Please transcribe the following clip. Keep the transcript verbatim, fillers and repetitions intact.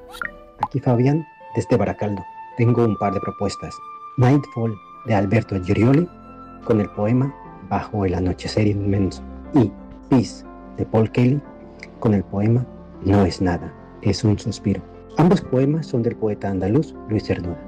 Aquí Fabián, desde Baracaldo. Tengo un par de propuestas. Nightfall de Alberto Girioli con el poema Bajo el anochecer inmenso y Peace de Paul Kelly con el poema No es nada, es un suspiro. Ambos poemas son del poeta andaluz Luis Cernuda.